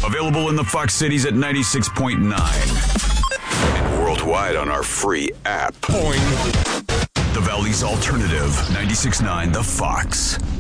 Available in the Fox cities at 96.9. And worldwide on our free app. Boing. The Valley's Alternative, 96.9 The Fox.